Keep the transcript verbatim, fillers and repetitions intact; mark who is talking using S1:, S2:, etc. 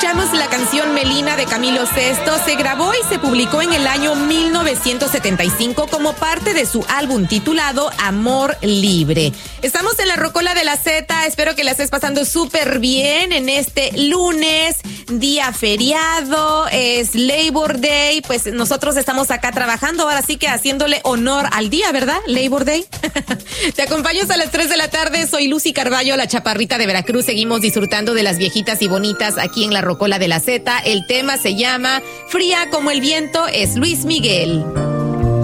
S1: escuchamos la canción Melina de Camilo Sesto. Se grabó y se publicó en el año mil novecientos setenta y cinco como parte de su álbum titulado Amor Libre. Estamos en la Rocola de la Z. Espero que la estés pasando súper bien en este lunes, día feriado, es Labor Day. Pues nosotros estamos acá trabajando, ahora sí que haciéndole honor al día, ¿verdad? Labor Day. Te acompaño hasta las tres de la tarde. Soy Lucy Carballo, la chaparrita de Veracruz. Seguimos disfrutando de las viejitas y bonitas aquí en la Rocola de la Z. El tema se llama Fría como el viento, es Luis Miguel.